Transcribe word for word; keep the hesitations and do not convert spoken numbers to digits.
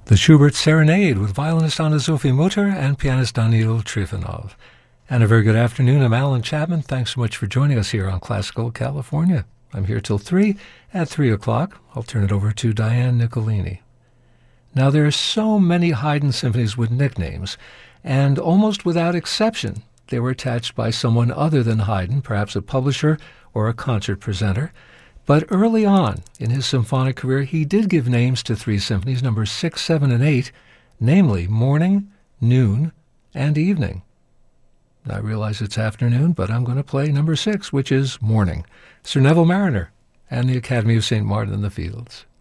The Schubert Serenade with violinist Anna-Sophie Mutter and pianist Daniil Trifonov. And a very good afternoon. I'm Alan Chapman. Thanks so much for joining us here on Classical California. I'm here till three. At three o'clock, I'll turn it over to Diane Nicolini. Now, there are so many Haydn symphonies with nicknames, and almost without exception, they were attached by someone other than Haydn, perhaps a publisher or a concert presenter. But early on in his symphonic career, he did give names to three symphonies, numbers six, seven, and eight, namely Morning, Noon, and Evening. I realize it's afternoon, but I'm going to play number six, which is Morning, Sir Neville Marriner and the Academy of Saint Martin in the Fields.